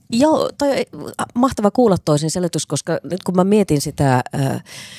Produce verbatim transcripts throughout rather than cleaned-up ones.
Joo, toi mahtava kuulla toisin selitys, koska nyt kun mä mietin sitä äh,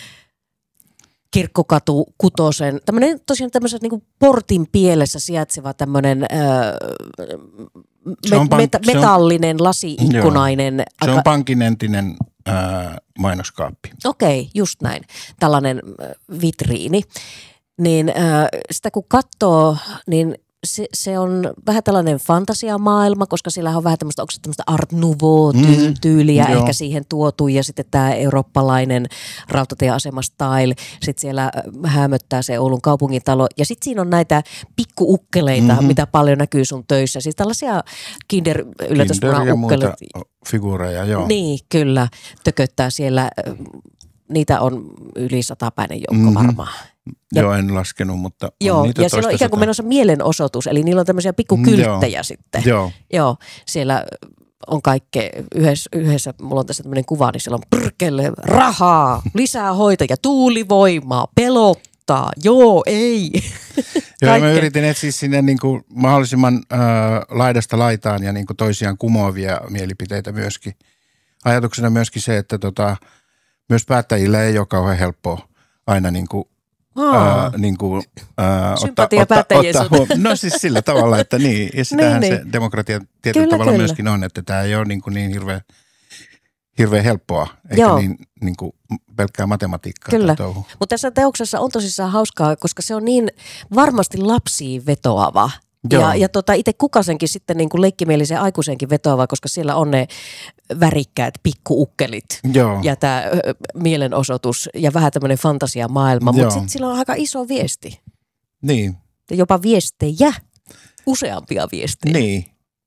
Kirkkokatu kutosen, tämmöinen tosiaan tämmöisen niin kuin portin pielessä sijaitseva tämmöinen äh, me, pank- met, metallinen, lasi-ikkunainen. Joo, se on pankin entinen äh, mainoskaappi. Okei, okay, just näin. Tällainen äh, vitriini. Niin äh, sitä kun katsoo, niin Se, se on vähän tällainen fantasiamaailma, koska siellä on vähän tämmöistä, onko se tämmöistä Art Nouveau-tyyliä mm, ehkä siihen tuotu ja sitten tämä eurooppalainen rautatieasema-style. Sitten siellä hämöttää se Oulun kaupungintalo ja sitten siinä on näitä pikkuukkeleita, mm-hmm. mitä paljon näkyy sun töissä. Siis tällaisia kinder yllätyspunan ukkeleita. Figuureja, joo. Niin, kyllä. Tököttää siellä. Niitä on yli satapäinen joukko mm-hmm. varmaan. Ja, joo, en laskenut, mutta joo, on niitä ja siellä on ikään kuin menossa mielenosoitus, eli niillä on tämmöisiä pikkukylttejä mm, sitten. Joo. Joo, siellä on kaikkea, yhdessä, yhdessä mulla on tässä tämmöinen kuva, niin siellä on pyrkele, rahaa, lisää hoitajia, tuulivoimaa, pelottaa, joo, ei. Joo, mä yritin etsiä sinne niin kuin mahdollisimman äh, laidasta laitaan ja niin kuin toisiaan kumoavia mielipiteitä myöskin. Ajatuksena myöskin se, että tota, myös päättäjillä ei ole kauhean helppoa aina niin kuin Ää, niin kuin, ää, sympatia ottaa, päättäjien ottaa, ottaa, no siis sillä tavalla, että niin. Ja sitähän niin, se niin. demokratia tietyllä kyllä, tavalla kyllä. myöskin on, että tämä ei ole niin, kuin niin hirveän, hirveän helppoa, eikä Joo. niin, niin kuin pelkkää matematiikkaa. Kyllä, mutta tässä teoksessa on tosissaan hauskaa, koska se on niin varmasti lapsiin vetoava. Joo. Ja, ja tota, itse Kukasenkin sitten niin kuin leikkimielisen aikuisenkin vetoava, koska siellä on ne värikkäät pikkuukkelit Joo. ja tämä mielenosoitus ja vähän tämmöinen fantasiamaailma, mutta sitten sillä on aika iso viesti. Niin. Ja jopa viestejä, useampia viestejä. Niin.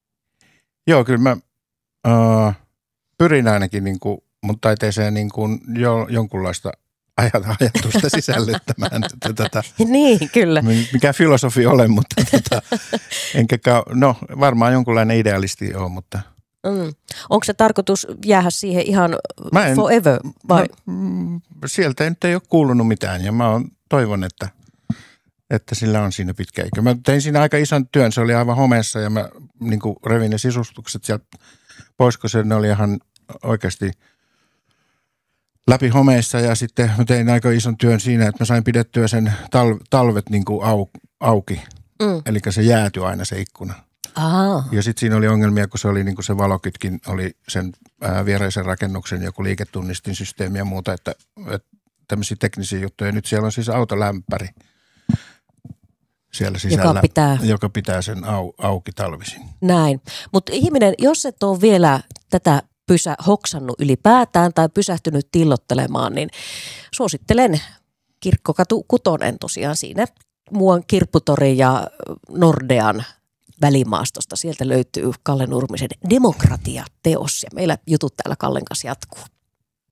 Joo, kyllä mä äh, pyrin ainakin niin kuin mun taiteeseen niin kuin jo, jonkunlaista ajatusta sisällyttämään. Tätä, niin, kyllä. Mikä filosofi olen, mutta tätä, enkä, no varmaan jonkunlainen idealisti ole, mutta. Mm. Onko se tarkoitus jäädä siihen ihan en, forever vai? No, sieltä ei nyt ei ole kuulunut mitään ja mä on, toivon, että, että sillä on siinä pitkä ikä. Mä tein siinä aika ison työn, se oli aivan homeessa ja mä niin kuin revin ne sisustukset sieltä pois, kun se ne oli ihan oikeasti läpi homeissa ja sitten mä tein aika ison työn siinä, että mä sain pidettyä sen tal- talvet niin kuin au- auki. Mm. Eli se jäätyi aina se ikkuna. Aha. Ja sitten siinä oli ongelmia, kun se oli niin kuin se valokytkin oli sen ää, viereisen rakennuksen joku liiketunnistin systeemi ja muuta, että, että tämmöisiä teknisiä juttuja. Nyt siellä on siis autolämpäri siellä sisällä, joka pitää, joka pitää sen au, auki talvisin. Näin. Mutta ihminen, jos et ole vielä tätä pysä, hoksannut ylipäätään tai pysähtynyt tillottelemaan, niin suosittelen Kirkkokatu kutonen tosiaan siinä muuan Kirpputori ja Nordean välimaastosta. Sieltä löytyy Kalle Nurmisen Demokratia-teos ja meillä jutut täällä Kallen kanssa jatkuu.